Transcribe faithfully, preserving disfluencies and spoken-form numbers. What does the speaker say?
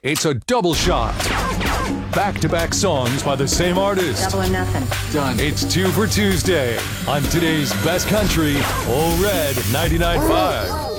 It's a double shot. Back-to-back songs by the same artist. Double or nothing. Done. It's two for Tuesday on today's best country, Ole Red ninety-nine point five.